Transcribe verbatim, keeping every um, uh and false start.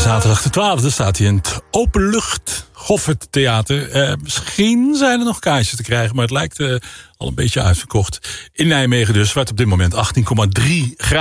Zaterdag de twaalfde staat hij in het Openlucht Goffert Theater. Uh, misschien zijn er nog kaartjes te krijgen, maar het lijkt uh, al een beetje uitverkocht. In Nijmegen dus, waar het op dit moment achttien komma drie graden